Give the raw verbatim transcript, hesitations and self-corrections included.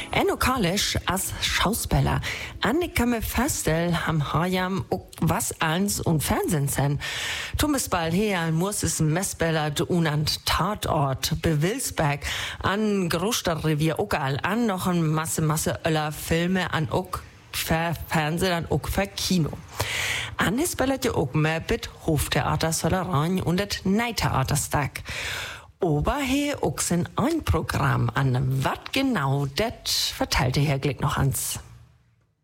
En lokalisch als Schauspieler. Annika me Fastel ham Hajam ook was ans und Fernsehen sen. Thomas Ball her muss es Messbeller de unant Tatort Bewilsberg an Großstadtrevier Ogal an noch ein Masse Masse Öller Filme an ook für Fernsehen an ook für Kino. Annes bellert ja ook mehr mit Hoftheater Sollerein und det Neitheaterstag. Aber hier auch ein Programm an. Was genau, das verteilte Herr Glick noch ans.